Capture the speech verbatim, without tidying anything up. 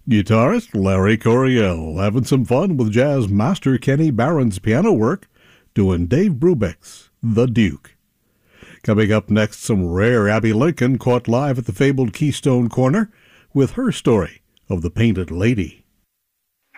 Guitarist Larry Coryell having some fun with jazz master Kenny Barron's piano work, doing Dave Brubeck's The Duke. Coming up next, some rare Abby Lincoln caught live at the fabled Keystone Corner with her story of the Painted Lady.